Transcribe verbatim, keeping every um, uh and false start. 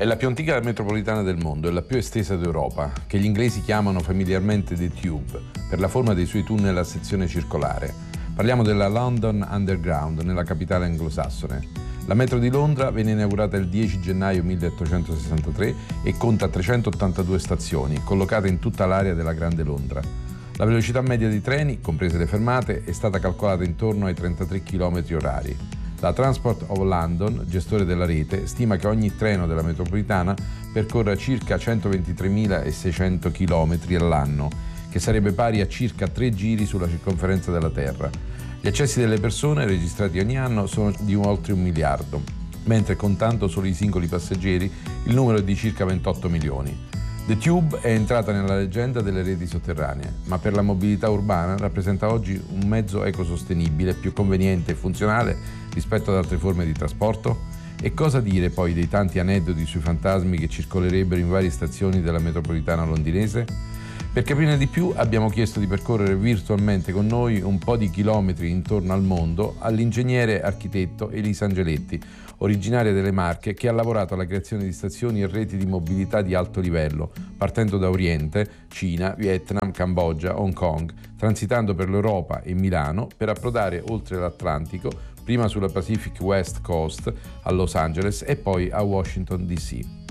È la più antica metropolitana del mondo e la più estesa d'Europa, che gli inglesi chiamano familiarmente The Tube, per la forma dei suoi tunnel a sezione circolare. Parliamo della London Underground, nella capitale anglosassone. La metro di Londra venne inaugurata il dieci gennaio milleottocentosessantatré e conta trecentottantadue stazioni, collocate in tutta l'area della Grande Londra. La velocità media dei treni, comprese le fermate, è stata calcolata intorno ai trentatré chilometri orari. La Transport of London, gestore della rete, stima che ogni treno della metropolitana percorra circa centoventitremilaseicento chilometri all'anno, che sarebbe pari a circa tre giri sulla circonferenza della Terra. Gli accessi delle persone registrati ogni anno sono di oltre un miliardo, mentre contando solo i singoli passeggeri il numero è di circa ventotto milioni. The Tube è entrata nella leggenda delle reti sotterranee, ma per la mobilità urbana rappresenta oggi un mezzo ecosostenibile, più conveniente e funzionale rispetto ad altre forme di trasporto? E cosa dire poi dei tanti aneddoti sui fantasmi che circolerebbero in varie stazioni della metropolitana londinese? Per capirne di più abbiamo chiesto di percorrere virtualmente con noi un po' di chilometri intorno al mondo all'ingegnere architetto Elisa Angeletti, originaria delle Marche, che ha lavorato alla creazione di stazioni e reti di mobilità di alto livello, partendo da Oriente, Cina, Vietnam, Cambogia, Hong Kong, transitando per l'Europa e Milano per approdare oltre l'Atlantico, prima sulla Pacific West Coast a Los Angeles e poi a Washington D C